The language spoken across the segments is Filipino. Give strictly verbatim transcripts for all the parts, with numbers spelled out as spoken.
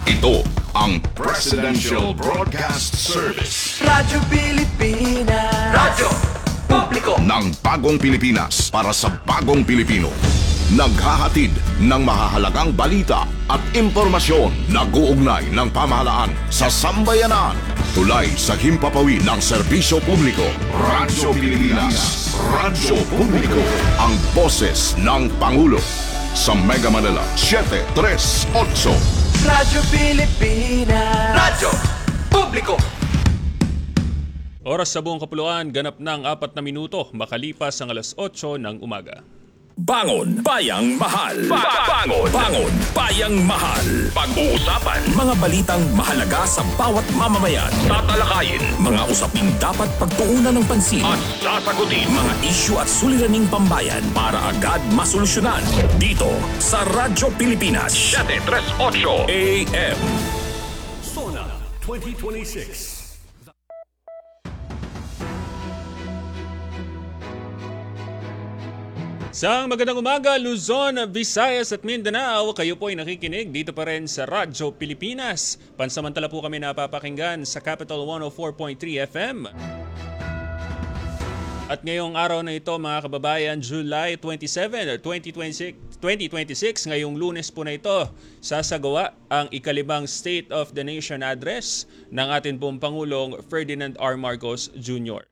Ito ang Presidential Broadcast Service. Radyo Pilipinas. Radyo Publiko ng bagong Pilipinas para sa bagong Pilipino. Naghahatid ng mahahalagang balita at impormasyon na guugnay ng pamahalaan sa sambayanan. Tulay sa himpapawid ng serbisyo publiko. Radyo Pilipinas. Radyo Publiko. Ang boses ng Pangulo. Sa Mega Manila, seven three eight. Radyo Pilipinas. Radyo Publiko. Oras sa buong kapuluan, ganap ng apat na minuto, makalipas ang alas otso ng umaga. Bangon Bayang Mahal. Ba- Bangon Bangon Bayang Mahal. Pag-uusapan mga balitang mahalaga sa bawat mamamayan. Tatalakayin mga usaping dapat pagtuunan ng pansin at sasagutin mga isyu at suliraning pambayan para agad masolusyonan. Dito sa Radyo Pilipinas seven three eight A M. Sona twenty twenty-six. Sa magandang umaga, Luzon, Visayas at Mindanao, kayo po ay nakikinig dito pa rin sa Radyo Pilipinas. Pansamantala po kami napapakinggan sa Capital one oh four point three F M. At ngayong araw na ito, mga kababayan, July twenty-seventh, twenty twenty-six, ngayong Lunes po na ito, sasagawa ang ikalimang State of the Nation Address ng ating pong Pangulong Ferdinand R. Marcos Junior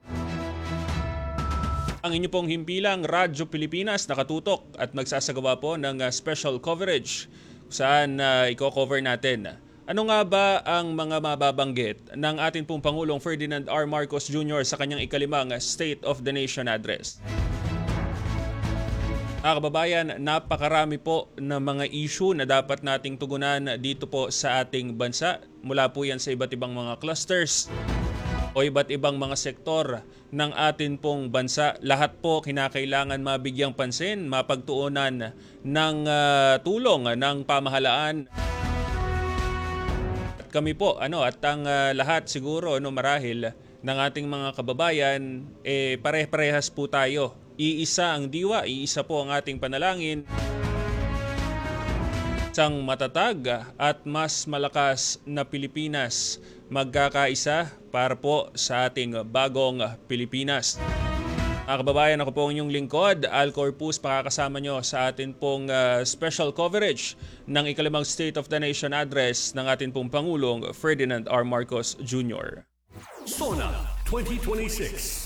Ang inyo pong himpilang Radyo Pilipinas nakatutok at magsasagawa po ng uh, special coverage saan uh, i-cover natin. Ano nga ba ang mga mababanggit ng ating pong Pangulong Ferdinand R. Marcos Junior sa kanyang ikalimang State of the Nation Address? Mga kababayan, napakarami po ng mga issue na dapat nating tugunan dito po sa ating bansa. Mula po yan sa iba't ibang mga clusters o iba't ibang mga sektor ng atin pong bansa. Lahat po kinakailangan mabigyang pansin, mapagtuunan ng uh, tulong ng pamahalaan. At kami po, ano, at ang uh, lahat siguro, no, marahil ng ating mga kababayan, eh, pare-parehas po tayo. Iisa ang diwa, iisa po ang ating panalangin. Isang matatag at mas malakas na Pilipinas magkakaisa para po sa ating bagong Pilipinas. Mga kababayan, ako po ang inyong lingkod, Al Corpus, pakakasama nyo sa atin pong uh, special coverage ng ikalimang State of the Nation Address ng atin pong Pangulong Ferdinand R. Marcos Junior Sona twenty twenty-six.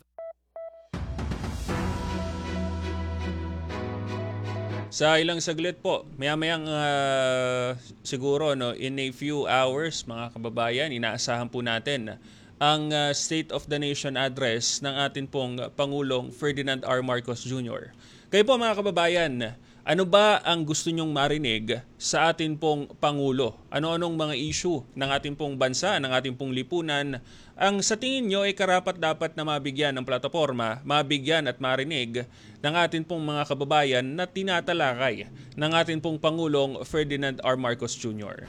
Sa ilang saglit po, maya-mayang uh, siguro, no, in a few hours, mga kababayan, inaasahan po natin ang uh, State of the Nation Address ng atin pong Pangulong Ferdinand R. Marcos Junior Kayo po, mga kababayan, ano ba ang gusto nyong marinig sa atin pong Pangulo? Ano-anong mga issue ng ating pong bansa, ng ating pong lipunan, ang sa tingin nyo ay karapat-dapat na mabigyan ng plataforma, mabigyan at marinig ng atin pong mga kababayan na tinatalakay ng atin pong Pangulong Ferdinand R. Marcos Junior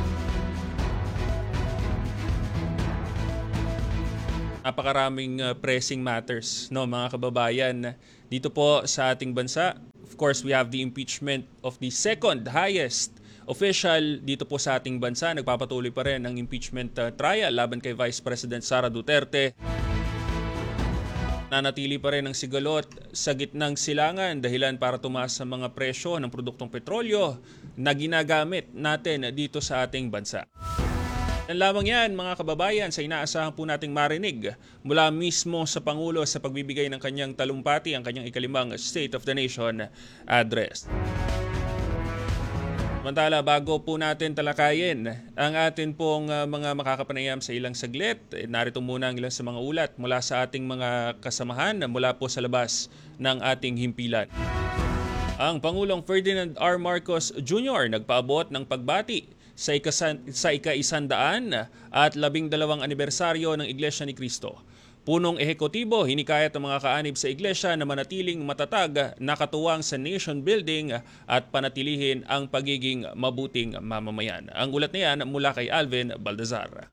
Napakaraming uh, pressing matters, no, mga kababayan, dito po sa ating bansa. Of course, we have the impeachment of the second highest official dito po sa ating bansa. Nagpapatuloy pa rin ang impeachment uh, trial laban kay Vice President Sara Duterte. Nanatili pa rin ang sigalot sa gitnang silangan dahilan para tumaas sa mga presyo ng produktong petrolyo na ginagamit natin dito sa ating bansa. Yan lamang yan, mga kababayan, sa inaasahan po nating marinig mula mismo sa Pangulo sa pagbibigay ng kanyang talumpati, ang kanyang ikalimang State of the Nation Address. Samantala, bago po natin talakayin ang atin pong uh, mga makakapanayam sa ilang saglit, eh, narito muna ang ilang sa mga ulat mula sa ating mga kasamahan mula po sa labas ng ating himpilan. Ang Pangulong Ferdinand R. Marcos Junior nagpaabot ng pagbati sa ikasan, sa ika-isandaan at labing dalawang anibersaryo ng Iglesia ni Cristo. Punong ehekutibo, hinikayat ang mga kaanib sa iglesia na manatiling matatag, nakatuwang sa nation building at panatilihin ang pagiging mabuting mamamayan. Ang ulat na yan mula kay Alvin Baldazar.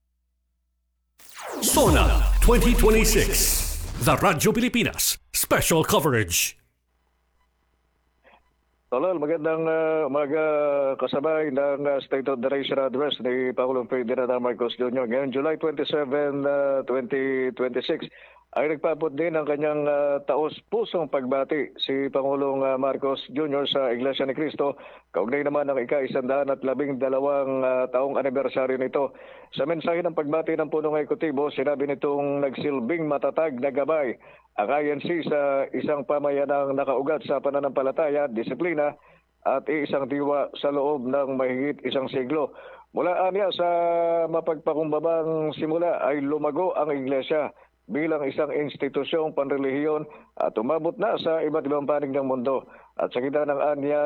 Sona twenty twenty-six. The Radyo Pilipinas Special Coverage. Tolol, magandang uh, umaga kasabay ng uh, State of the Nation Address ni Pangulong Ferdinand Marcos Junior Ngayong July twenty-seventh, uh, twenty twenty-six ay nagpaabot din ang kanyang uh, taos-pusong pagbati si Pangulong uh, Marcos Junior sa Iglesia ni Cristo. Kaugnay naman ng ika-isandaan at labing dalawang uh, taong anibersaryo nito. Sa mensahe ng pagbati ng punong ekutibo, sinabi nitong nagsilbing matatag na gabay ang I N C sa isang pamayanang nakaugat sa pananampalataya, disiplina at iisang diwa sa loob ng mahigit isang siglo. Mula anya sa mapagpakumbabang simula ay lumago ang iglesia bilang isang institusyong panrelihiyon at umabot na sa iba't ibang panig ng mundo. At sa gitna ng anya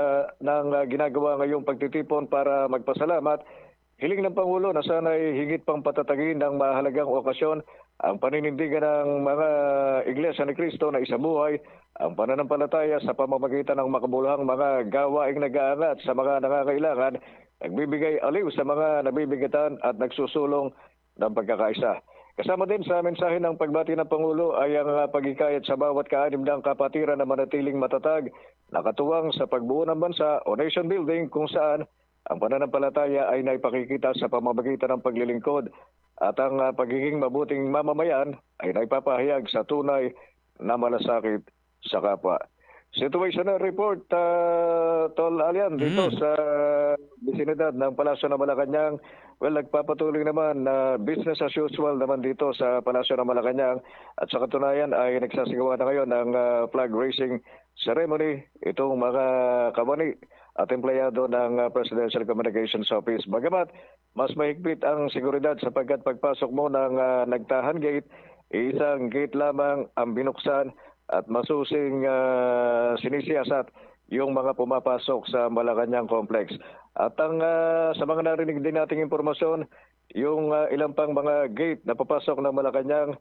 ng ginagawa ngayong pagtitipon para magpasalamat, hiling ng Pangulo na sana'y higit pang patatagin ng mahalagang okasyon ang paninindigan ng mga Iglesia ni Cristo na isabuhay ang pananampalataya sa pamamagitan ng makabuluhang mga gawaing nag-aangat sa mga nangangailangan, nagbibigay aliw sa mga nabibigatan at nagsusulong ng pagkakaisa. Kasama din sa mensahe ng pagbati ng Pangulo ay ang paghikayat sa bawat kaanim ng kapatiran na manatiling matatag, nakatuwang sa pagbuo ng bansa o nation building kung saan ang pananampalataya ay naipakikita sa pamamagitan ng paglilingkod at ang uh, pagiging mabuting mamamayan ay naipapahayag sa tunay na malasakit sa kapwa. Situational report, uh, Tol Alian, dito Mm. sa bisinidad ng Palasyo ng Malacanang. Well, nagpapatuloy naman na business as usual naman dito sa Palasyo ng Malacanang. At sa katunayan ay nagsasigawa na ngayon ng uh, flag raising ceremony itong mga kawani at empleyado ng uh, Presidential Communications Office. Bagamat mas mahigpit ang seguridad sapagkat pagpasok mo ng uh, Nagtahan Gate, isang gate lamang ang binuksan at masusing uh, sinisiyasat yung mga pumapasok sa Malacanang Complex. At ang uh, sa mga narinig din nating impormasyon, yung uh, ilang pang mga gate na papasok ng Malacanang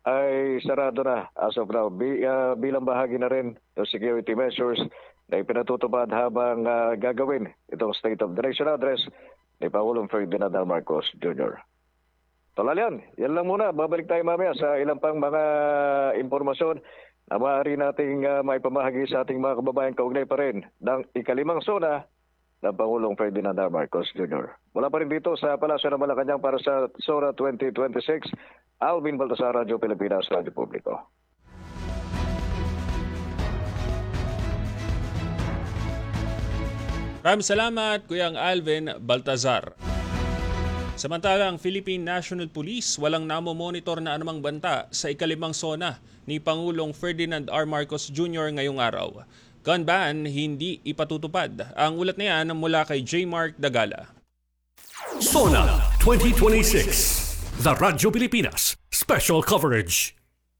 ay sarado na as of now Bi, uh, bilang bahagi na rin ng security measures na ipinatutupad habang uh, gagawin itong State of the Nation Address ni Pangulong Ferdinand Marcos Junior Tolalian, yan lang muna. Babalik tayo mamaya sa ilang pang mga impormasyon na maaari nating uh, maipamahagi sa ating mga kababayan kaugnay pa rin ng ikalimang sona ng Pangulong Ferdinand Marcos Junior Mula pa rin dito sa Palasyo ng Malacanang para sa SONA twenty twenty-six, Alvin Baltasar, Radyo Pilipinas, Radyo Publiko. Maraming salamat, Kuyang Alvin Baltazar. Samantalang Philippine National Police walang namomonitor na anumang banta sa ikalimang sona ni Pangulong Ferdinand R. Marcos Junior ngayong araw. Gun ban hindi ipatutupad. Ang ulat na yan mula kay J. Mark Dagala. SONA twenty twenty-six, The Radyo Pilipinas Special Coverage.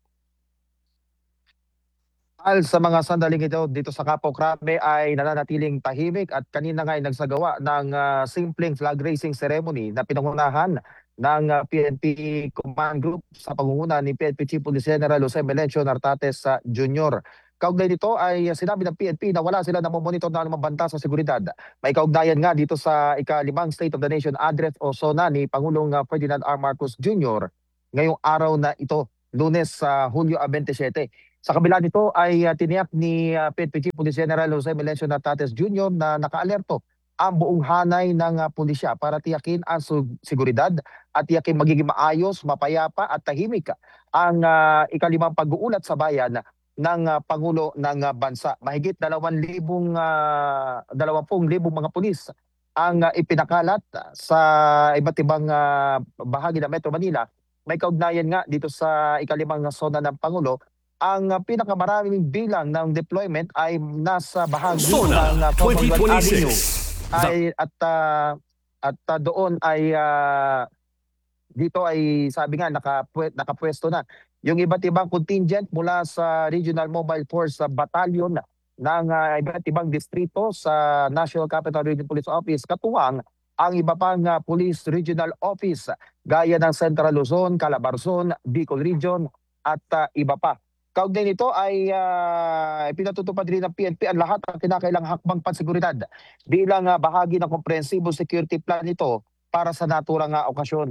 Al sa mga sandaling ito dito sa Capo Crame ay nananatiling tahimik at kanina nga ay nagsagawa ng uh, simpleng flag raising ceremony na pinangunahan ng uh, P N P Command Group sa pangunguna ni P N P Chief Police General Jose Melencio Nartates uh, Junior Kaugnay nito ay uh, sinabi ng P N P na wala sila na monitor na anumang banta sa seguridad. May kaugnayan nga dito sa ikalimang State of the Nation Address o SONA ni Pangulong uh, Ferdinand R. Marcos Junior ngayong araw na ito, Lunes sa uh, Hulyo twenty-seven. Sa kabila nito ay uh, tiniyak ni uh, P N P Chief Police General Jose Melencio Nartates Junior na nakaalerto ang buong hanay ng uh, pulisya para tiyakin ang seguridad at tiyakin magiging maayos, mapayapa at tahimik ang uh, ikalimang pag-uulat sa bayan ng uh, Pangulo ng uh, Bansa. Mahigit dalawang libong, uh, dalawampung libong mga pulis ang uh, ipinakalat sa iba't ibang uh, bahagi ng Metro Manila. May kaugnayan nga dito sa ikalimang sona ng Pangulo. Ang uh, pinakamaraming bilang ng deployment ay nasa bahagi SONA ng uh, Commonwealth Avenue. twenty twenty-six. Ay, at uh, at uh, doon ay uh, dito ay sabi nga nakapwe, nakapwesto na yung iba't ibang contingent mula sa Regional Mobile Force uh, Battalion ng uh, iba't ibang distrito sa National Capital Region Police Office, katuwang ang iba pang uh, Police Regional Office gaya ng Central Luzon, Calabarzon, Bicol Region at uh, iba pa. Kaugnay nito ay uh, pinatutupad rin ng P N P ang lahat ng kinakailang hakbang panseguridad bilang uh, bahagi ng komprehensibong security plan nito para sa naturang uh, okasyon.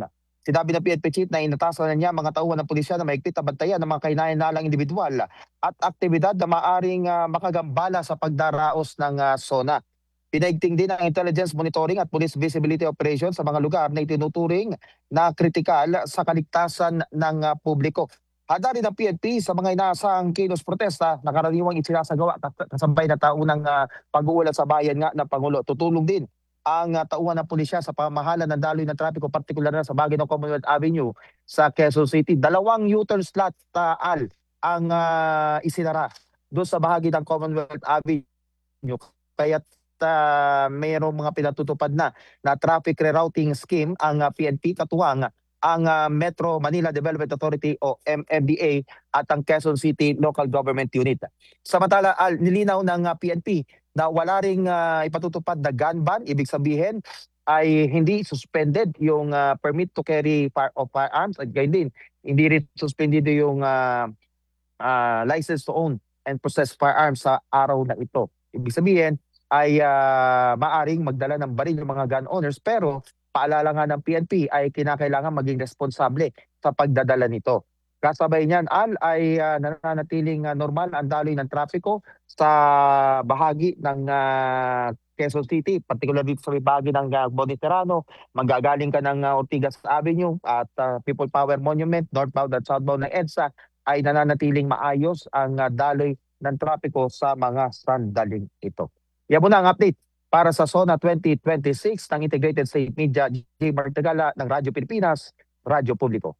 Sinabi ng P N P chief na inatasan na niya mga tauhan ng pulisya na maigpit na bantayan ng mga kahinahinalang individual at aktibidad na maaring ah, makagambala sa pagdaraos ng ah, SONA. Pinaigting din ang intelligence monitoring at police visibility operation sa mga lugar na itinuturing na kritikal sa kaligtasan ng ah, publiko. Handa rin ang P N P sa mga inaasahang kilos protesta na karaniwang isinasagawa kas- kasabay na taunang uh, pag-uulat sa bayan nga ng Pangulo. Tutulong din ang uh, tauhan ng pulisya sa pamahala ng daloy ng trapiko, partikular na sa bagay ng Commonwealth Avenue sa Quezon City. Dalawang U-turn slot uh, al ang uh, isinara doon sa bahagi ng Commonwealth Avenue. Kaya uh, mayroong mga pinatutupad na na traffic rerouting scheme ang uh, P N P, katuwang ang uh, Metro Manila Development Authority o M M D A at ang Quezon City Local Government Unit. Samantala, al, nilinaw ng uh, P N P na wala ring uh, ipatutupad na gun ban. Ibig sabihin ay hindi suspended yung uh, permit to carry fire of firearms at gayon din hindi rin suspended yung uh, uh, license to own and possess firearms sa araw na ito. Ibig sabihin ay uh, maaring magdala ng baril yung mga gun owners, pero paalala nga ng P N P ay kinakailangan maging responsable sa pagdadala nito. Kasabay niyan, Al, ay uh, nananatiling uh, normal ang daloy ng trapiko sa bahagi ng uh, Quezon City, particular dito sa may bahagi ng uh, Boniferano. Magagaling ka ng uh, Ortigas Avenue at uh, People Power Monument, northbound at southbound ng EDSA, ay nananatiling maayos ang uh, daloy ng trapiko sa mga sandaling ito. Yan muna ang update para sa SONA twenty twenty-six ng Integrated State Media, J. Mark Tagala ng Radyo Pilipinas, Radyo Publiko.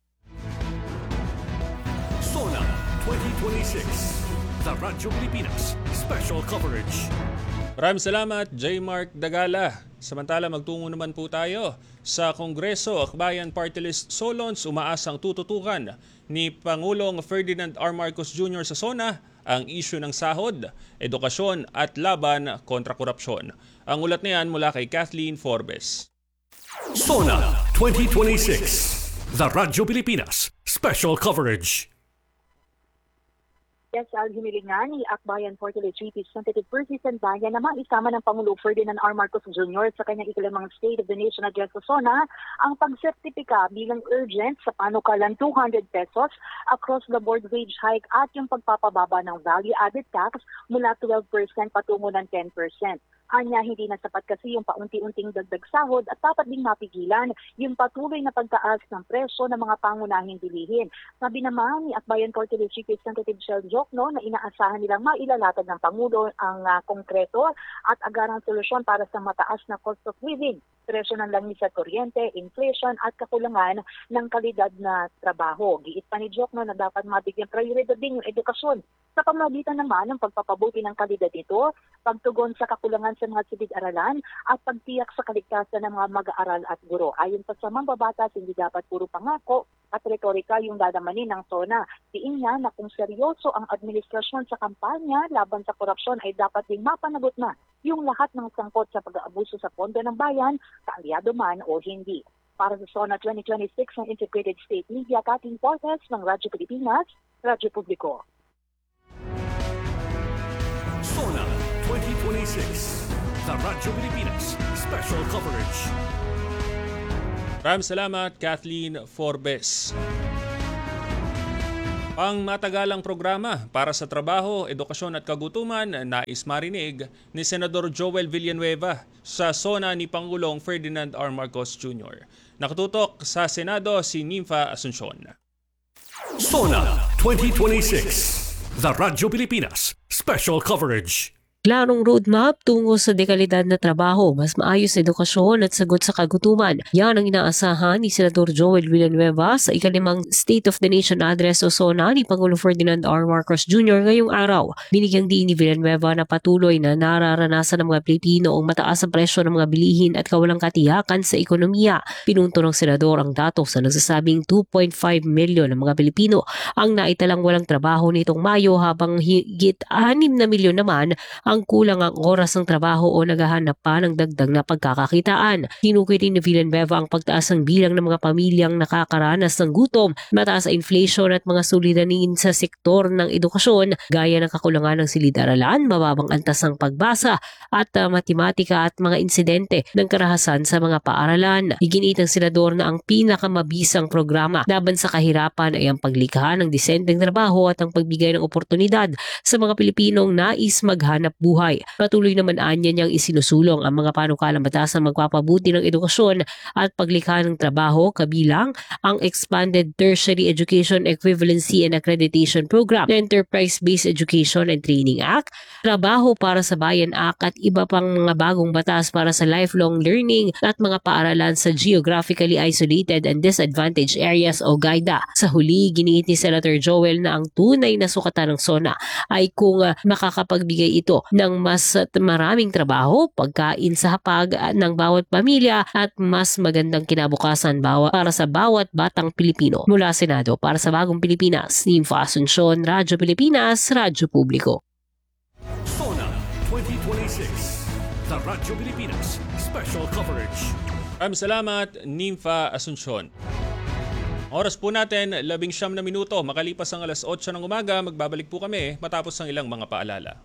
SONA twenty twenty-six, the Radyo Pilipinas special coverage. Maraming salamat, J. Mark Dagala. Samantala, magtungo naman po tayo sa Kongreso. Akbayan Party List Solons umaasang tututukan ni Pangulong Ferdinand R. Marcos Junior sa SONA ang isyu ng sahod, edukasyon at laban kontra korupsyon. Ang ulat na yan mula kay Kathleen Forbes. SONA twenty twenty-six, the Radyo Pilipinas special coverage. Yes, Al, hinilingan ni Akbayan Party List Representative Percy Sandayan na maisama ng Pangulo Ferdinand R. Marcos Junior sa kanyang ikalimang State of the Nation Address sa SONA ang pagsertipika bilang urgent sa panukalan two hundred pesos across the board wage hike at yung pagpapababa ng value-added tax mula twelve percent patungo ng ten percent. Anya, hindi na sapat kasi yung paunti-unting dagdag sahod at dapat ding mapigilan yung patuloy na pagtaas ng presyo ng mga pangunahing bilihin. Sabi naman ni Akbayan Party List Representative Shell Jokno na inaasahan nilang mailalatag ng Pangulo ang uh, konkreto at agarang solusyon para sa mataas na cost of living, presyo ng langis at kuryente, inflation at kakulangan ng kalidad na trabaho. Giit pa ni Jokno na dapat mabigyan prioridad din yung edukasyon sa pamamagitan naman ng pagpapabuti ng kalidad nito, pagtugon sa kakulangan sa mga silid-aralan at pagtiyak sa kaligtasan ng mga mag-aaral at guro. Ayon pa sa mambabatas, hindi dapat puro pangako at retorika yung dadamanin ng SONA. Diin niya na kung seryoso ang administrasyon sa kampanya laban sa korupsyon ay dapat ding mapanagot na yung lahat ng sangkot sa pag-aabuso sa pondo ng bayan, kaalyado man o hindi. Para sa SONA twenty twenty-six ng Integrated State Media, Kathleen Fortes ng Radyo Pilipinas, Radyo Publiko. SONA twenty twenty-six, the Radyo Pilipinas special coverage. Maraming salamat, Kathleen Forbes. Ang matagalang programa para sa trabaho, edukasyon at kagutuman nais marinig ni Senador Joel Villanueva sa SONA ni Pangulong Ferdinand R. Marcos Junior Nakatutok sa Senado si Nympha Asuncion. SONA twenty twenty-six, the Radyo Pilipinas special coverage. Klarong roadmap tungo sa dekalidad na trabaho, mas maayos na edukasyon at sagot sa kagutuman. Yan ang inaasahan ni Senador Joel Villanueva sa ikalimang State of the Nation Address o SONA ni Pangulong Ferdinand R. Marcos Junior ngayong araw. Binigyang diin ni Villanueva na patuloy na nararanasan ng mga Pilipino ang mataas ang presyo ng mga bilihin at kawalang katiyakan sa ekonomiya. Pinunto ng Senador ang datos na nagsasabing two point five milyon ng mga Pilipino ang naitalang walang trabaho nitong Mayo, habang higit anim na milyon naman ang ang kulang ang oras ng trabaho o naghahanap pa ng dagdag na pagkakakitaan. Tinukoy rin ni Villanueva ang pagtaas ng bilang ng mga pamilyang nakakaranas ng gutom, mataas sa inflation at mga suliranin sa sektor ng edukasyon gaya ng kakulangan ng silid-aralan, mababang antas ng pagbasa at uh, matematika at mga insidente ng karahasan sa mga paaralan. Iginiit ng senador na ang pinakamabisang programa laban sa kahirapan ay ang paglikha ng disenteng trabaho at ang pagbigay ng oportunidad sa mga Pilipinong nais maghanap buhay. Patuloy naman anya niyang isinusulong ang mga panukalang batas na magpapabuti ng edukasyon at paglikha ng trabaho kabilang ang Expanded Tertiary Education Equivalency and Accreditation Program, the Enterprise-Based Education and Training Act, Trabaho para sa Bayan Act at iba pang mga bagong batas para sa lifelong learning at mga paaralan sa geographically isolated and disadvantaged areas o GAIDA. Sa huli, giniit ni Senator Joel na ang tunay na sukatan ng SONA ay kung uh, makakapagbigay ito ng mas maraming trabaho, pagkain sa hapag ng bawat pamilya at mas magandang kinabukasan bawa para sa bawat batang Pilipino. Mula Senado para sa Bagong Pilipinas, Ninfa Asuncion, Radyo Pilipinas, Radyo Publiko. SONA twenty twenty-six, the Radyo Pilipinas Special Coverage. Maraming salamat, Ninfa Asuncion. Oras po natin, labing siyam na minuto. Makalipas ang alas otso ng umaga, magbabalik po kami matapos ang ilang mga paalala.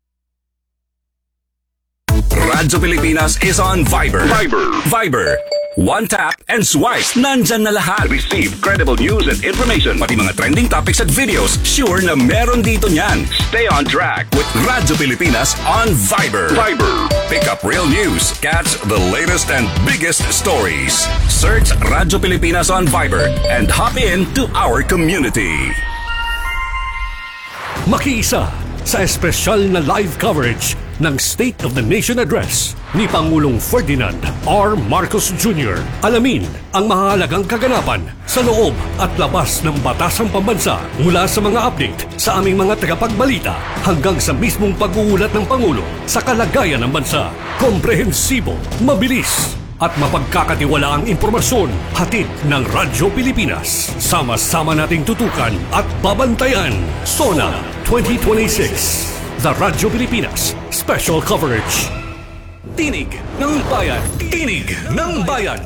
Radyo Pilipinas is on Viber. Viber. Viber. One tap and swipe. Nandyan na lahat. Receive credible news and information. Pati mga trending topics at videos. Sure na meron dito niyan. Stay on track with Radyo Pilipinas on Viber. Viber. Pick up real news. Catch the latest and biggest stories. Search Radyo Pilipinas on Viber and hop in to our community. Makiisa sa espesyal na live coverage ng State of the Nation Address ni Pangulong Ferdinand R. Marcos Junior Alamin ang mahalagang kaganapan sa loob at labas ng batasang pambansa mula sa mga update sa aming mga tagapagbalita hanggang sa mismong pag-uulat ng Pangulo sa kalagayan ng bansa. Komprehensibo, mabilis at mapagkakatiwalaang impormasyon hatid ng Radyo Pilipinas. Sama-sama nating tutukan at babantayan. SONA twenty twenty-six, the Radyo Pilipinas Special Coverage. Tinig ng Bayan. Tinig ng Bayan.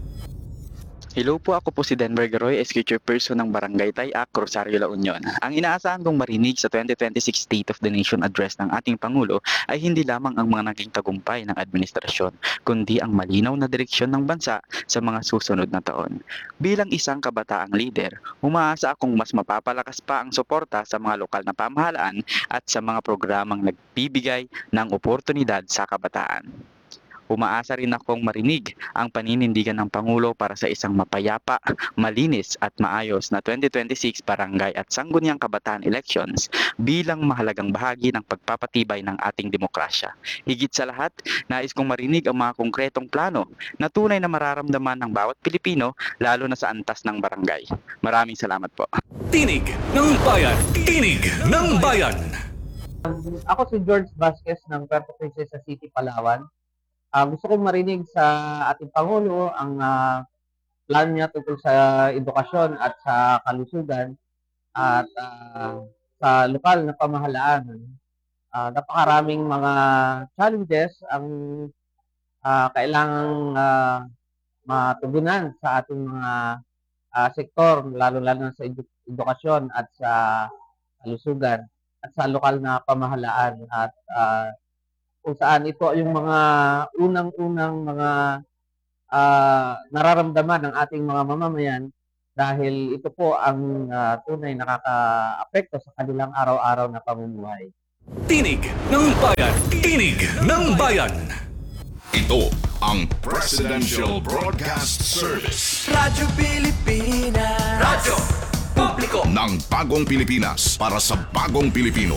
Hello po, ako po si Denver Garoy, Executive Chairperson ng Barangay Tayac, Rosario, La Union. Ang inaasahan kong marinig sa twenty twenty-six State of the Nation Address ng ating Pangulo ay hindi lamang ang mga naging tagumpay ng administrasyon, kundi ang malinaw na direksyon ng bansa sa mga susunod na taon. Bilang isang kabataang leader, umaasa akong mas mapapalakas pa ang suporta sa mga lokal na pamahalaan at sa mga programang nagbibigay ng oportunidad sa kabataan. Umaasa rin akong marinig ang paninindigan ng Pangulo para sa isang mapayapa, malinis at maayos na twenty twenty-six barangay at sangguniang kabataan elections bilang mahalagang bahagi ng pagpapatibay ng ating demokrasya. Higit sa lahat, nais kong marinig ang mga konkretong plano na tunay na mararamdaman ng bawat Pilipino lalo na sa antas ng barangay. Maraming salamat po. Tinig ng Bayan. Tinig ng Bayan. Ako si George Vasquez ng Puerto Princesa City, Palawan. Uh, gusto kong marinig sa ating Pangulo ang uh, plan niya tungkol sa edukasyon at sa kalusugan at uh, sa lokal na pamahalaan. Uh, napakaraming mga challenges ang uh, kailangang uh, matugunan sa ating mga uh, sektor, lalo-lalo sa edu- edukasyon at sa kalusugan at sa lokal na pamahalaan at uh, kung saan ito yung mga unang-unang mga uh, nararamdaman ng ating mga mamamayan dahil ito po ang uh, tunay nakaka-apekto sa kanilang araw-araw na pamumuhay. Tinig ng Bayan. Tinig ng Bayan. Ito ang Presidential Broadcast Service Radyo Pilipinas. Radyo Publiko ng Bagong Pilipinas para sa Bagong Pilipino.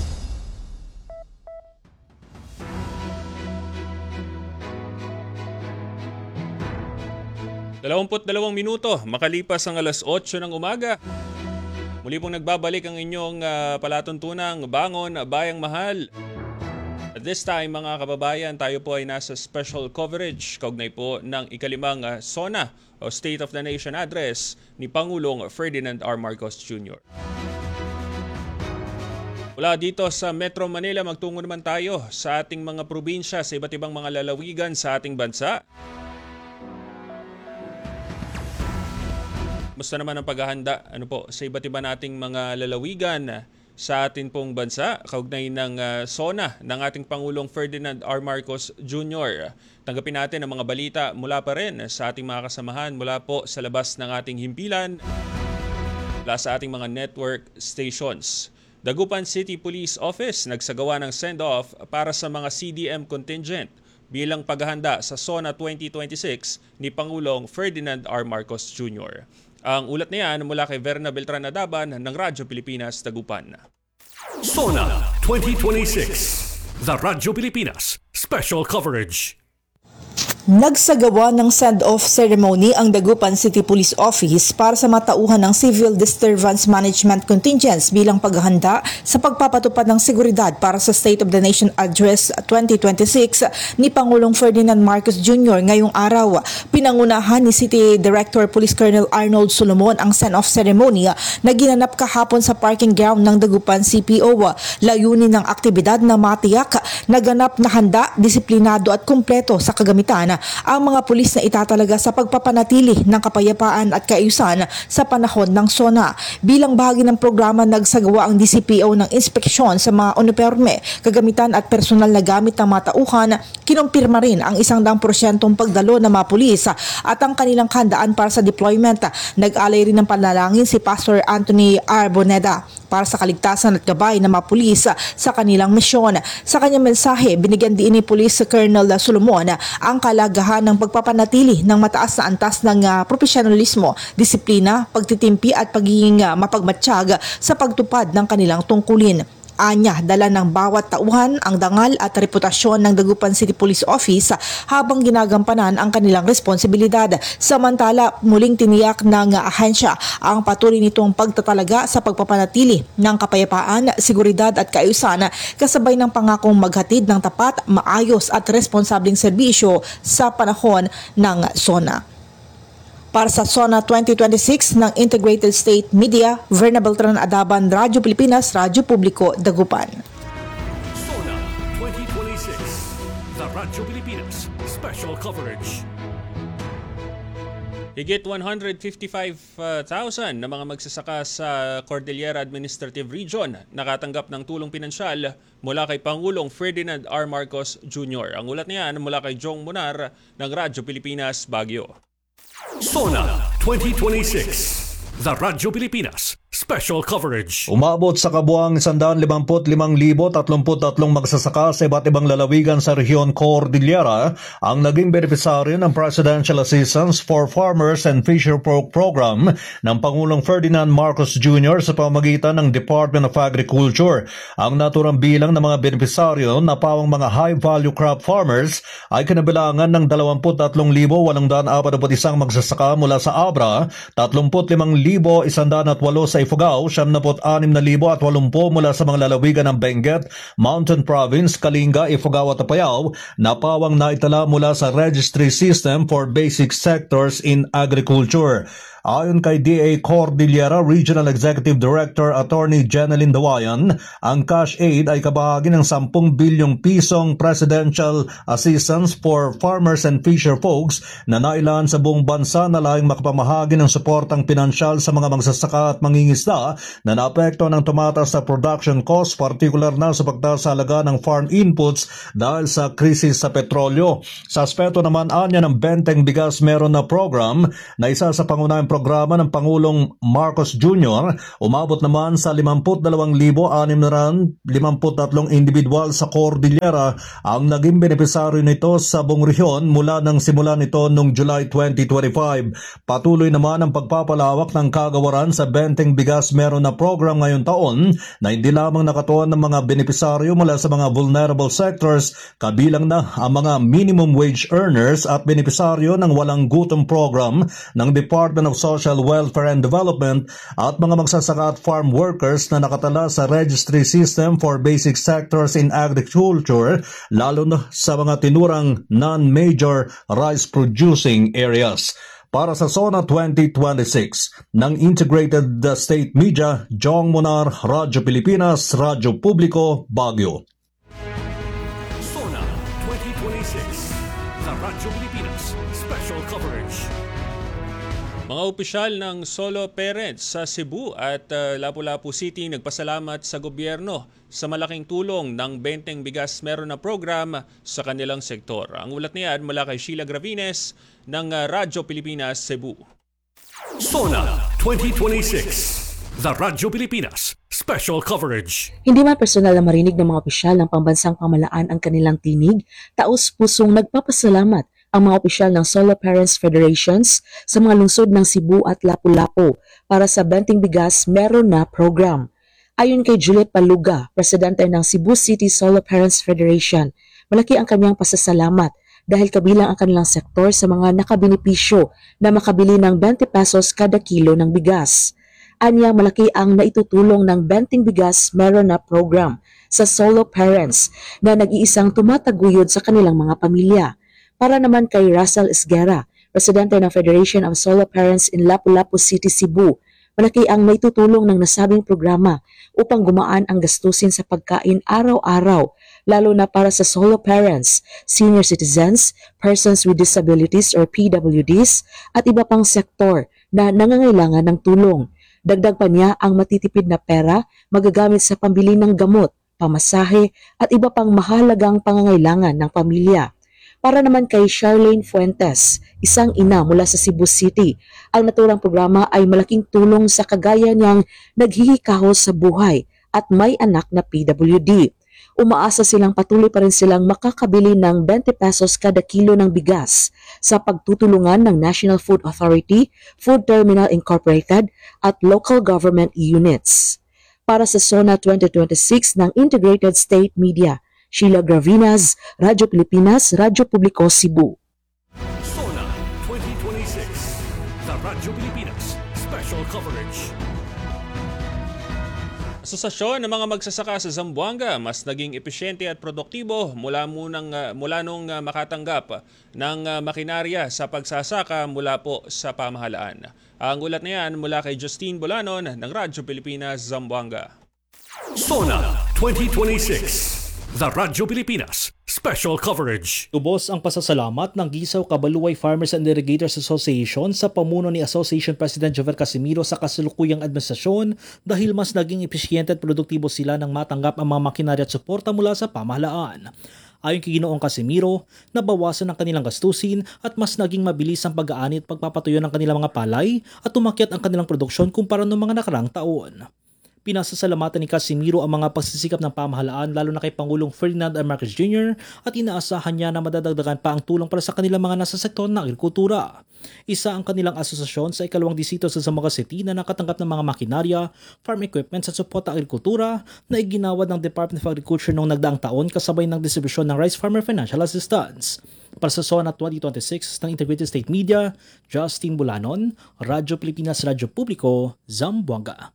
Dalawamput dalawang minuto, makalipas ang alas otso ng umaga. Muli pong nagbabalik ang inyong uh, palatuntunang Bangon Bayang Mahal. At this time mga kababayan, tayo po ay nasa special coverage kaugnay po ng ikalimang uh, SONA o State of the Nation Address ni Pangulong Ferdinand R. Marcos Junior Mula dito sa Metro Manila, magtungo naman tayo sa ating mga probinsya sa iba't ibang mga lalawigan sa ating bansa. Musta naman ang paghahanda ano po, sa iba't iba nating mga lalawigan sa atin pong bansa, kaugnay ng uh, SONA ng ating Pangulong Ferdinand R. Marcos Junior Tanggapin natin ang mga balita mula pa rin sa ating mga kasamahan mula po sa labas ng ating himpilan, mula sa ating mga network stations. Dagupan City Police Office nagsagawa ng send-off para sa mga C D M contingent bilang paghahanda sa SONA twenty twenty-six ni Pangulong Ferdinand R. Marcos Junior Ang ulat na yan mula kay Verna Beltran Adaban ng Radyo Pilipinas, Dagupan. SONA twenty twenty-six, The Radyo Pilipinas Special Coverage. Nagsagawa ng send-off ceremony ang Dagupan City Police Office para sa matauhan ng Civil Disturbance Management Contingents bilang paghahanda sa pagpapatupad ng seguridad para sa State of the Nation Address twenty twenty-six ni Pangulong Ferdinand Marcos Junior ngayong araw. Pinangunahan ni City Director Police Colonel Arnold Solomon ang send-off ceremony na ginanap kahapon sa parking ground ng Dagupan C P O. Layunin ng aktibidad na matiyak na ganap na handa, disiplinado at kumpleto sa kagamitan ang mga pulis na itatalaga sa pagpapanatili ng kapayapaan at kaayusan sa panahon ng SONA. Bilang bahagi ng programa, nagsagawa ang D C P O ng inspeksyon sa mga uniforme, kagamitan at personal na gamit ng mga tauhan. Kinumpirma rin ang isang daang porsyentong pagdalo ng mga pulis at ang kanilang handaan para sa deployment. Nag-alay rin ng panalangin si Pastor Anthony Arboneda para sa kaligtasan at gabay ng mga pulis sa kanilang misyon. Sa kanyang mensahe, binigyan din ni Police Colonel Solomon ang kalagahan ng pagpapanatili ng mataas na antas ng uh, profesionalismo, disiplina, pagtitimpi at pagiging uh, mapagmatsyag sa pagtupad ng kanilang tungkulin. Anya, dala ng bawat tauhan ang dangal at reputasyon ng Dagupan City Police Office habang ginagampanan ang kanilang responsibilidad. Samantala, muling tiniyak ng ahensya ang patuloy nitong pagtatalaga sa pagpapanatili ng kapayapaan, seguridad at kaayusan kasabay ng pangakong maghatid ng tapat, maayos at responsableng serbisyo sa panahon ng SONA. Para sa SONA twenty twenty-six ng Integrated State Media, Verna Beltran Adaban, Radyo Pilipinas, Radyo Publiko, Dagupan. SONA twenty twenty-six, The Radyo Pilipinas Special Coverage. Higit one hundred fifty-five thousand na mga magsasaka sa Cordillera Administrative Region nakatanggap ng tulong pinansyal mula kay Pangulong Ferdinand R. Marcos Junior Ang ulat niyan mula kay Jong Munar ng Radyo Pilipinas, Baguio. SONA twenty twenty-six, The Radyo Pilipinas Special Coverage. Umabot sa kabuang one hundred fifty-five thousand thirty-three magsasaka sa iba't ibang lalawigan sa rehiyon Cordillera ang naging benepisaryo ng Presidential Assistance for Farmers and Fisher Folk Program ng Pangulong Ferdinand Marcos Junior sa pamamagitan ng Department of Agriculture. Ang naturang bilang ng mga benepisaryo na pawang mga high-value crop farmers ay kinabilangan ng twenty-three thousand one hundred forty-one magsasaka mula sa Abra, thirty-five thousand one hundred eight sa Ifugao, seventy-six thousand eighty mula sa mga lalawigan ng Benguet, Mountain Province, Kalinga, Ifugao at Apayao na pawang naitala mula sa Registry System for Basic Sectors in Agriculture. Ayon kay D A Cordillera Regional Executive Director Attorney Jeneline Dawayan, ang cash aid ay kabahagi ng ten bilyong pisong Presidential Assistance for Farmers and Fisher Folks na nailaan sa buong bansa na layong makapamahagi ng suportang pinansyal sa mga magsasaka at mangingisda na naapekto ng tumataas sa production cost, partikular na sa pagtaas sa halaga ng farm inputs dahil sa krisis sa petrolyo. Sa aspeto naman anya ng Benteng Bigas Meron na program na isa sa pangunahing programa ng Pangulong Marcos Junior, umabot naman sa fifty-two thousand six hundred fifty-three individual sa Cordillera ang naging benepisaryo nito sa buong rehiyon mula nang simula nito noong July twenty twenty-five. Patuloy naman ang pagpapalawak ng kagawaran sa Benteng Bigas Meron na program ngayong taon na hindi lamang nakatuon ng mga benepisaryo mula sa mga vulnerable sectors, kabilang na ang mga minimum wage earners at benepisaryo ng Walang Gutom program ng Department of Social Welfare and Development at mga magsasaka at farm workers na nakatala sa Registry System for Basic Sectors in Agriculture, lalo na sa mga tinurang non-major rice-producing areas. para sa SONA twenty twenty-six ng Integrated State Media, Jong Monar, Radyo Pilipinas, Radyo Publiko, Baguio. SONA twenty twenty-six, sa Radyo Pilipinas, special coverage. Mga opisyal ng solo parents sa Cebu at uh, Lapu-Lapu City nagpasalamat sa gobyerno sa malaking tulong ng benteng bigas meron na program sa kanilang sektor. Ang ulat niyan mula kay Sheila Gravines ng uh, Radyo Pilipinas, Cebu. SONA twenty twenty-six, sa Radyo Pilipinas, special coverage. Hindi man personal na marinig ng mga opisyal ng pambansang pamahalaan ang kanilang tinig, taos-pusong nagpapasalamat ang mga opisyal ng Solo Parents Federations sa mga lungsod ng Cebu at Lapu-Lapu para sa Benteng Bigas Meron Na program. Ayon kay Juliet Paluga, presidente ng Cebu City Solo Parents Federation, malaki ang kanyang pasasalamat dahil kabilang ang kanilang sektor sa mga nakabenepisyo na makabili ng twenty pesos kada kilo ng bigas. Anya, malaki ang naitutulong ng Benteng Bigas Meron Na program sa solo parents na nag-iisang tumataguyod sa kanilang mga pamilya. Para naman kay Russell Esguera, presidente ng Federation of Solo Parents in Lapu-Lapu City, Cebu, malaki ang naitutulong ng nasabing programa upang gumaan ang gastusin sa pagkain araw-araw, lalo na para sa solo parents, senior citizens, persons with disabilities or P W Ds, at iba pang sektor na nangangailangan ng tulong. Dagdag pa niya ang matitipid na pera magagamit sa pambili ng gamot, pamasahe, at iba pang mahalagang pangangailangan ng pamilya. Para naman kay Charlene Fuentes, isang ina mula sa Cebu City, ang naturang programa ay malaking tulong sa kagaya niyang naghihikahos sa buhay at may anak na P W D. Umaasa silang patuloy pa rin silang makakabili ng twenty pesos kada kilo ng bigas sa pagtutulungan ng National Food Authority, Food Terminal Incorporated at local government units. Para sa SONA twenty twenty-six ng Integrated State Media, Sheila Gravinas, Radyo Pilipinas, Radyo Publiko, Cebu. SONA twenty twenty-six, sa Radyo Pilipinas, special coverage. Asosasyon ng mga magsasaka sa Zamboanga mas naging epesyente at produktibo mula, munang, uh, mula nung uh, makatanggap ng uh, makinarya sa pagsasaka mula po sa pamahalaan. Ang ulat na yan mula kay Justine Bolanon ng Radyo Pilipinas, Zamboanga. SONA twenty twenty-six, sa Radyo Pilipinas, special coverage. Tubos ang pasasalamat ng Gisaw Kabaluay Farmers and Irrigators Association sa pamuno ni Association President Jover Casimiro sa kasalukuyang administrasyon dahil mas naging epesyente at produktibo sila nang matanggap ang mga makinarya at suporta mula sa pamahalaan. Ayon kay Ginoong Casimiro, nabawasan ang kanilang gastusin at mas naging mabilis ang pag-aani at pagpapatuyo ng kanilang mga palay at umakyat ang kanilang produksyon kumpara noong mga nakarang taon. Pinasasalamatan ni Casimiro ang mga pagsisikap ng pamahalaan lalo na kay Pangulong Ferdinand R. Marcos Junior at inaasahan niya na madadagdagan pa ang tulong para sa kanilang mga nasa sektor ng agrikultura. Isa ang kanilang asosasyon sa ikalawang disito sa Zamboanga City na nakatanggap ng mga makinarya, farm equipment at suporta agrikultura na iginawad ng Department of Agriculture noong nagdaang taon kasabay ng distribusyon ng Rice Farmer Financial Assistance. Para sa SONA twenty twenty-six ng Integrated State Media, Justine Bulanon, Radyo Pilipinas, Radyo Publiko, Zamboanga.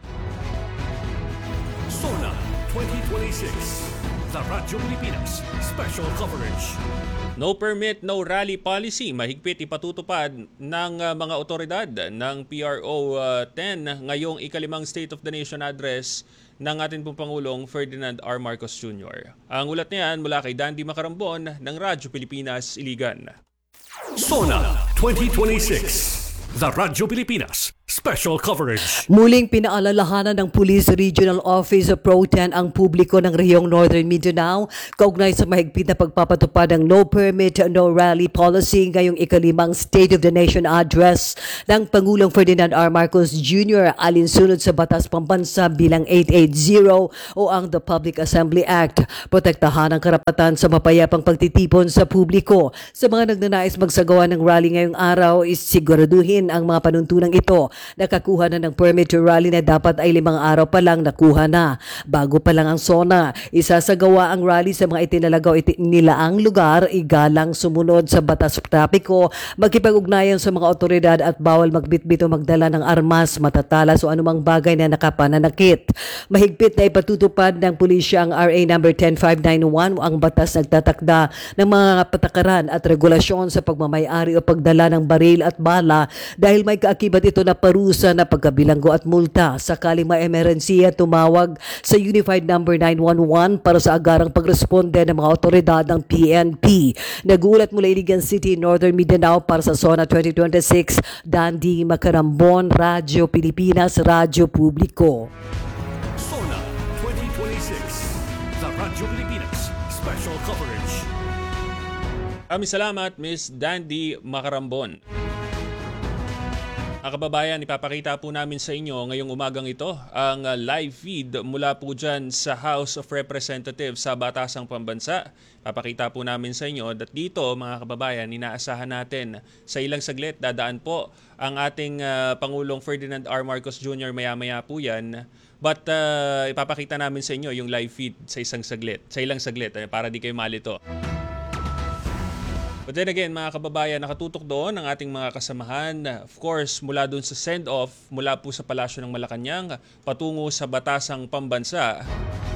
SONA twenty twenty-six, sa Radyo Pilipinas, special coverage. No permit, no rally policy. Mahigpit ipatutupad ng uh, mga otoridad ng P R O ten uh, ngayong ikalimang State of the Nation address ng ating pong Pangulong Ferdinand R. Marcos Junior Ang ulat niyan mula kay Dandy Macarambon ng Radyo Pilipinas, Iligan. SONA twenty twenty-six, sa Radyo Pilipinas, special coverage. Muling pinaalalahanan ng Police Regional Office of Pro ten ang publiko ng rehiyong Northern Mindanao kaugnay sa mahigpit na pagpapatupad ng no permit, no rally policy ngayong ikalimang State of the Nation address ng Pangulong Ferdinand R. Marcos Junior alinsunod sa Batas Pambansa bilang eight eighty o ang The Public Assembly Act. Protektahan ang karapatan sa mapayapang pagtitipon sa publiko. Sa mga nagnanais magsagawa ng rally ngayong araw is siguraduhin ang mga panuntunang ito nakakuha na ng permit to rally na dapat ay limang araw pa lang nakuha na. Bago pa lang ang SONA, isasagawa ang rally sa mga itinalagaw iti nilaang lugar, igalang sumunod sa batas trapiko, magkipag-ugnayan sa mga otoridad at bawal magbitbit o magdala ng armas, matatalas o anumang bagay na nakapananakit. Mahigpit na ipatutupad ng pulisya ang R A number ten five nine one, ang batas nagtatakda ng mga patakaran at regulasyon sa pagmamayari o pagdala ng baril at bala dahil may kaakibat ito na parusa na pagkabilanggo at multa. Sakaling may emerhensiya, tumawag sa Unified number nine one one para sa agarang pagresponde ng mga otoridad ng P N P. Nagulat mula Iligan City, Northern Mindanao para sa SONA twenty twenty-six, Dandy Macarambon, Radyo Pilipinas, Radyo Publiko. SONA twenty twenty-six, the Radyo Pilipinas Special Coverage. Maraming salamat, Miss Dandy Macarambon. Mga kababayan, ipapakita po namin sa inyo ngayong umagang ito ang uh, live feed mula po dyan sa House of Representatives sa Batasang Pambansa. Papakita po namin sa inyo at dito, mga kababayan, inaasahan natin sa ilang saglit dadaan po ang ating uh, Pangulong Ferdinand R. Marcos Junior Maya-maya po yan. But uh, ipapakita namin sa inyo yung live feed sa isang saglit, sa ilang saglit eh, para di kayo malito. But then again, mga kababayan, nakatutok doon ang ating mga kasamahan. Of course, mula doon sa send-off, mula po sa Palasyo ng Malacanang, patungo sa Batasang Pambansa.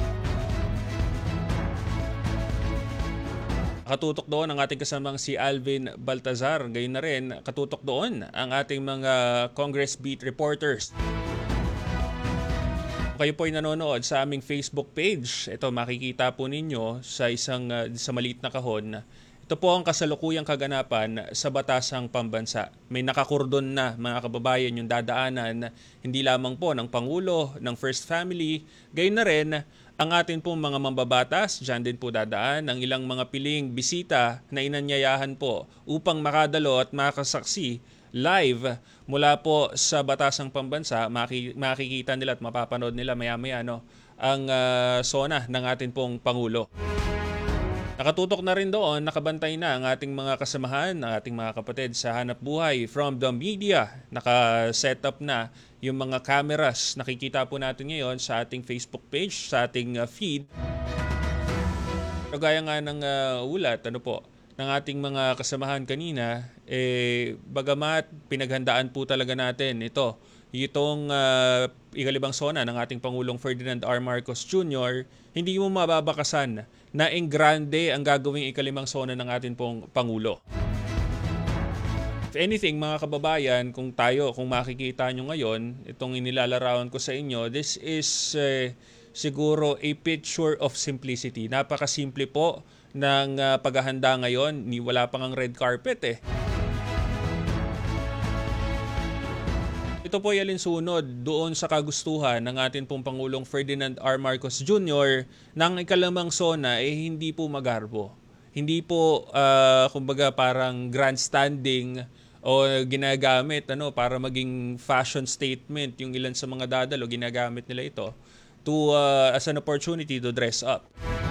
Nakatutok doon ang ating kasamang si Alvin Baltazar. Gayon na rin, katutok doon ang ating mga Congress Beat reporters. Kung kayo po ay nanonood sa aming Facebook page, ito makikita po ninyo sa isang uh, sa maliit na kahon. Ito po ang kasalukuyang kaganapan sa Batasang Pambansa. May nakakurdon na, mga kababayan, yung dadaanan hindi lamang po ng Pangulo, ng First Family, gayon na rin ang atin pong mga mambabatas, dyan din po dadaan ang ilang mga piling bisita na inanyayahan po upang makadalo at makasaksi live mula po sa Batasang Pambansa. Makikita nila at mapapanood nila maya-maya no, ang uh, SONA ng atin pong Pangulo. Nakatutok na rin doon, nakabantay na ang ating mga kasamahan, ang ating mga kapatid sa hanap buhay from the media. Naka-set up na yung mga cameras. Nakikita po natin ngayon sa ating Facebook page, sa ating uh, feed. Gaya nga ng uh, ulat, ano po, ng ating mga kasamahan kanina, eh, bagamat pinaghandaan po talaga natin ito, itong uh, ikalibang SONA ng ating Pangulong Ferdinand R. Marcos Junior, hindi mo mababakasan na engrande ang gagawing ikalimang SONA ng ating pong Pangulo. If anything, mga kababayan, kung tayo, kung makikita nyo ngayon, itong inilalarawan ko sa inyo, this is uh, siguro a picture of simplicity. Napakasimple po ng uh, paghahanda ngayon, ni wala pang ang red carpet eh. Ito po ay alinsunod doon sa kagustuhan ng atin pong Pangulong Ferdinand R. Marcos Junior ng ikalimang SONA eh hindi po magarbo. Hindi po uh, kumbaga parang grandstanding o ginagamit ano para maging fashion statement yung ilan sa mga dadalo, ginagamit nila ito to uh, as an opportunity to dress up.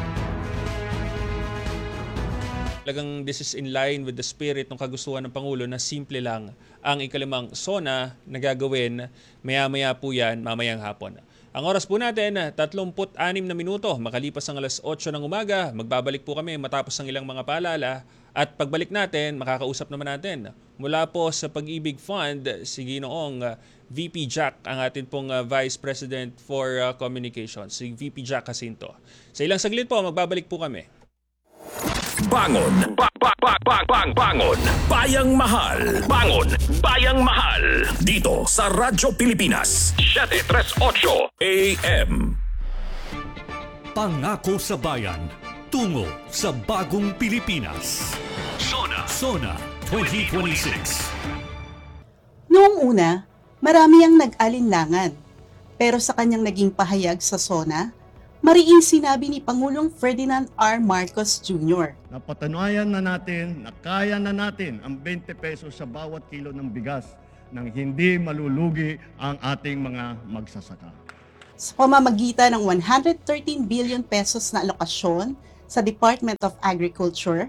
Talagang this is in line with the spirit ng kagustuhan ng Pangulo na simple lang ang ikalimang SONA na gagawin maya-maya po yan mamayang hapon. Ang oras po natin, tatlumpu't anim na minuto, makalipas ang alas otso ng umaga. Magbabalik po kami matapos ang ilang mga paalala at pagbalik natin, makakausap naman natin mula po sa Pag-ibig Fund, si Ginoong V P Jack, ang atin pong Vice President for Communications, si V P Jack Jacinto. Sa ilang saglit po, magbabalik po kami. Bangon, ba, ba, ba, ba, bang, bangon, bayang mahal, bangon, bayang mahal, dito sa Radyo Pilipinas, seven thirty-eight A M. Pangako sa bayan, tungo sa bagong Pilipinas. SONA, SONA twenty twenty-six. Noong una, marami ang nag-alinlangan. Pero sa kanyang naging pahayag sa SONA, mariing sinabi ni Pangulong Ferdinand R. Marcos Junior Napatunayan na natin na kaya na natin ang twenty pesos sa bawat kilo ng bigas nang hindi malulugi ang ating mga magsasaka. Sa pamamagitan ng one hundred thirteen billion pesos na alokasyon sa Department of Agriculture,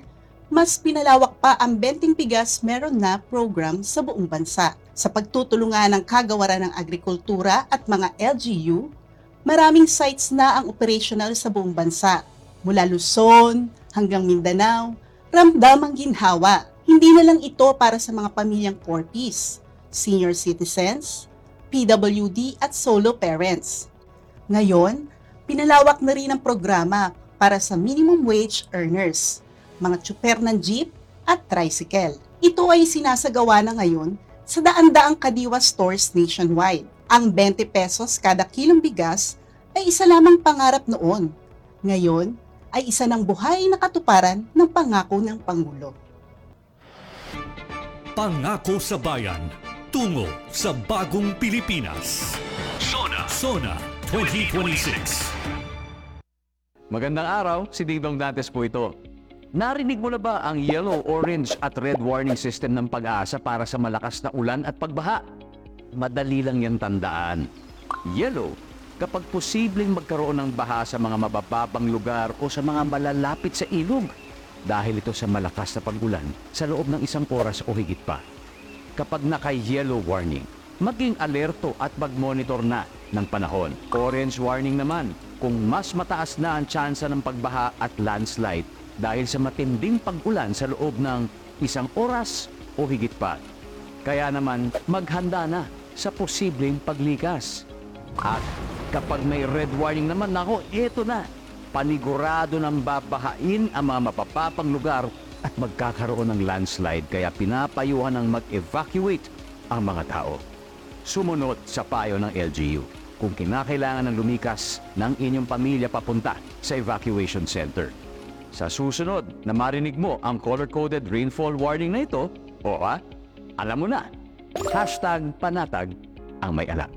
mas pinalawak pa ang Benting Bigas Meron Na program sa buong bansa. Sa pagtutulungan ng kagawaran ng agrikultura at mga L G U, maraming sites na ang operational sa buong bansa. Mula Luzon hanggang Mindanao, ramdam ang ginhawa. Hindi na lang ito para sa mga pamilyang four piece, senior citizens, P W D at solo parents. Ngayon, pinalawak na rin ang programa para sa minimum wage earners, mga tsuper ng jeep at tricycle. Ito ay sinasagawa na ngayon sa daan-daang Kadiwa stores nationwide. Ang twenty pesos kada kilong bigas ay isa lamang pangarap noon. Ngayon ay isa ng buhay na katuparan ng pangako ng Pangulo. Pangako sa Bayan, tungo sa bagong Pilipinas. Sona, Sona twenty twenty-six. Magandang araw, si Dingdong Dantes po ito. Narinig mo na ba ang yellow, orange at red warning system ng Pag-asa para sa malakas na ulan at pagbaha? Madali lang yan tandaan. Yellow, kapag posibleng magkaroon ng baha sa mga mabababang lugar o sa mga malalapit sa ilog, dahil ito sa malakas na pag-ulan sa loob ng isang oras o higit pa. Kapag naka-yellow warning, maging alerto at mag-monitor na ng panahon. Orange warning naman, kung mas mataas na ang tsansa ng pagbaha at landslide dahil sa matinding pag-ulan sa loob ng isang oras o higit pa. Kaya naman, maghanda na sa posibleng paglikas. At kapag may red warning naman, nako, eto na. Panigurado ng babahain ang mga mapapapang lugar at magkakaroon ng landslide. Kaya pinapayuhan ng mag-evacuate ang mga tao. Sumunod sa payo ng L G U kung kinakailangan ng lumikas ng inyong pamilya papunta sa evacuation center. Sa susunod na marinig mo ang color-coded rainfall warning na ito, o ha, alam mo na, hashtag panatag ang may alam.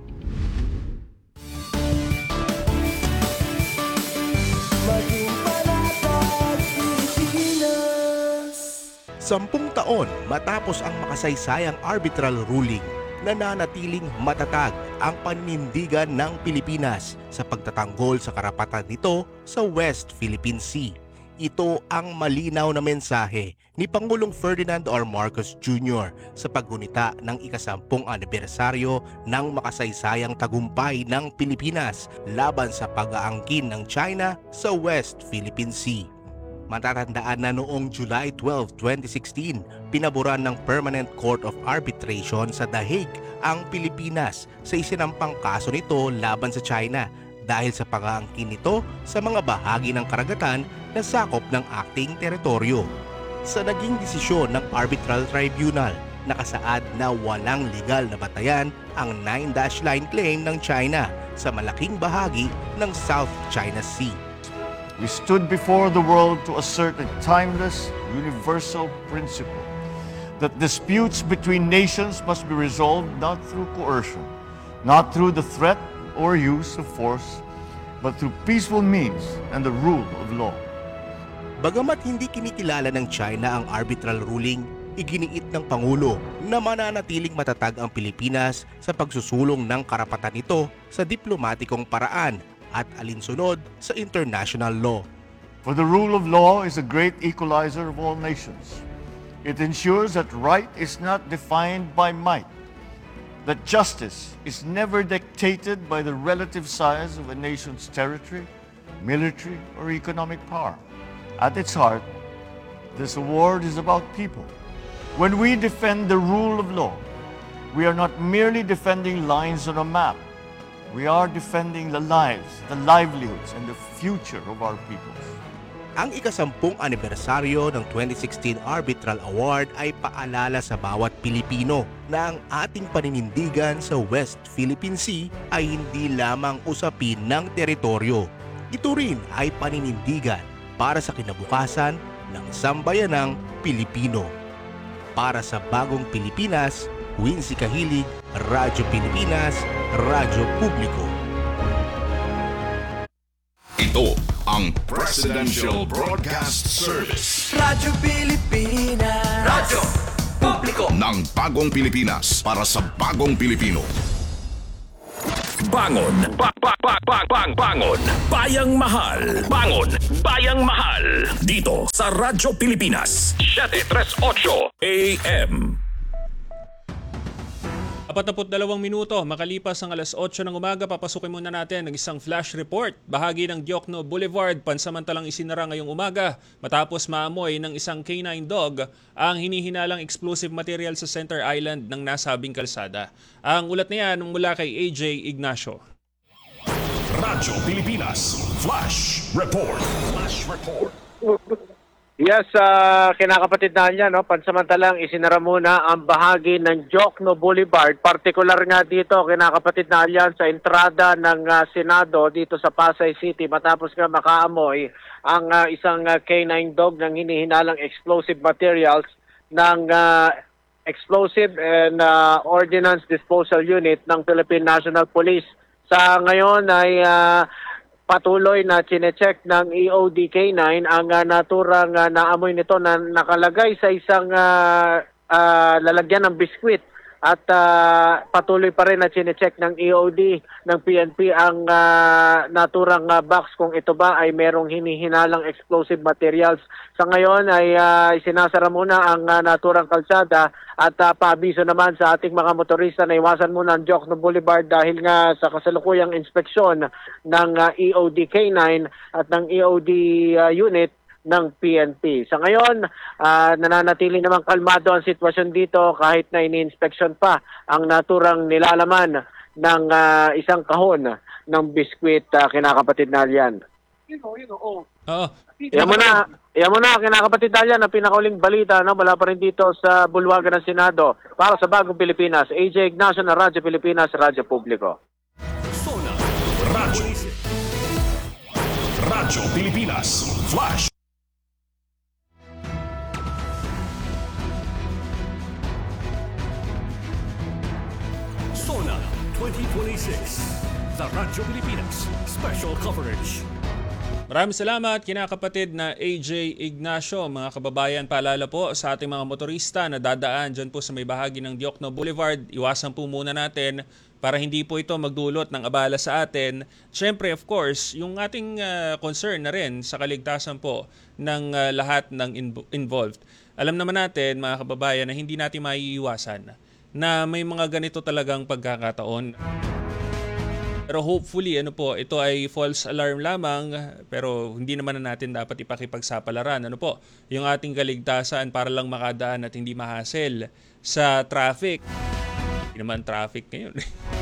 Sampung taon matapos ang makasaysayang arbitral ruling, nananatiling matatag ang paninindigan ng Pilipinas sa pagtatanggol sa karapatan nito sa West Philippine Sea. Ito ang malinaw na mensahe ni Pangulong Ferdinand R. Marcos Junior sa paggunita ng ikasampung anibersaryo ng makasaysayang tagumpay ng Pilipinas laban sa pag-aangkin ng China sa West Philippine Sea. Matatandaan na noong July twelfth, twenty sixteen, pinaboran ng Permanent Court of Arbitration sa The Hague ang Pilipinas sa isinampang kaso nito laban sa China dahil sa pag-aangkin nito sa mga bahagi ng karagatan na sakop ng ating teritoryo. Sa naging desisyon ng Arbitral Tribunal, nakasaad na walang legal na batayan ang nine dash line claim ng China sa malaking bahagi ng South China Sea. We stood before the world to assert a timeless, universal principle that disputes between nations must be resolved not through coercion, not through the threat or use of force, but through peaceful means and the rule of law. Bagamat hindi kinikilala ng China ang arbitral ruling, iginiit ng Pangulo na mananatiling matatag ang Pilipinas sa pagsusulong ng karapatan nito sa diplomatikong paraan at alinsunod sa international law. For the rule of law is a great equalizer of all nations. It ensures that right is not defined by might, that justice is never dictated by the relative size of a nation's territory, military, or economic power. At its heart, this award is about people. When we defend the rule of law, we are not merely defending lines on a map. We are defending the lives, the livelihoods, and the future of our peoples. Ang ikasampung anibersaryo ng twenty sixteen Arbitral Award ay paalala sa bawat Pilipino na ang ating paninindigan sa West Philippine Sea ay hindi lamang usapin ng teritoryo. Ito rin ay paninindigan para sa kinabukasan ng sambayanang Pilipino. Para sa bagong Pilipinas, Wincy Kahilig, Radyo Pilipinas, Radyo Publiko. Ito ang Presidential Broadcast Service. Radyo Pilipinas. Radyo Publiko. Ng bagong Pilipinas para sa bagong Pilipino. Bangon. Ba ba ba ba bang bangon. Bayang Mahal. Bangon. Bayang Mahal. Dito sa Radyo Pilipinas. seven thirty-eight A M. Apat na dalawang minuto, makalipas ang alas otso ng umaga, papasukin muna natin ang isang flash report. Bahagi ng Diokno Boulevard, pansamantalang isinara ngayong umaga matapos maamoy ng isang canine dog ang hinihinalang explosive material sa Center Island ng nasabing kalsada. Ang ulat na yan mula kay A J Ignacio. Radyo Pilipinas. Flash Report. Flash Report. Yes, uh, kinakapatid na niya, no? Pansamantalang isinara muna ang bahagi ng Diokno Boulevard. Partikular nga dito, kinakapatid na yan sa entrada ng uh, Senado dito sa Pasay City matapos nga makaamoy ang uh, isang uh, canine dog ng hinihinalang explosive materials ng uh, Explosive and uh, Ordnance Disposal Unit ng Philippine National Police. Sa ngayon ay uh, patuloy na chinecheck ng E O D K nine ang uh, naturang uh, naamoy nito na nakalagay sa isang uh, uh, lalagyan ng biskwit at uh, patuloy pa rin na chinecheck ng E O D ng P N P ang uh, naturang uh, box kung ito ba ay merong hinihinalang explosive materials. Sa ngayon ay uh, isinasara muna ang uh, naturang kalsada at uh, paabiso naman sa ating mga motorista na iwasan muna ang Diokno Boulevard dahil nga sa kasalukuyang inspeksyon ng uh, E O D K nine at ng E O D uh, unit ng P N P. Sa ngayon, uh, nananatili namang kalmado ang sitwasyon dito kahit na ini-inspeksyon pa ang naturang nilalaman ng uh, isang kahon ng biskwit, uh, kinakapatid na yan. Oo. Yan mo na, yan mo na, kinakapatid na yan ang pinakauling balita, no? Wala pa rin dito sa bulwagan ng Senado. Para sa Bagong Pilipinas, A J Ignacio na Radyo Pilipinas, Radyo Publiko. Radyo. Radyo Pilipinas. Flash. Sona twenty twenty-six, The Radyo Pilipinas Special Coverage. Maraming salamat kinakapatid na A J Ignacio. Mga kababayan, paalala po sa ating mga motorista na dadaan dyan po sa may bahagi ng Diokno Boulevard. Iwasan po muna natin para hindi po ito magdulot ng abala sa atin. Siyempre, of course, yung ating uh, concern na rin sa kaligtasan po ng uh, lahat ng in- involved. Alam naman natin, mga kababayan, na hindi natin maiiwasan na may mga ganito talagang pagkakataon. Pero hopefully, ano po, ito ay false alarm lamang, pero hindi naman na natin dapat ipakipagsapalaran. Ano po, yung ating kaligtasan para lang makadaan at hindi mahassle sa traffic. Hindi naman traffic ngayon.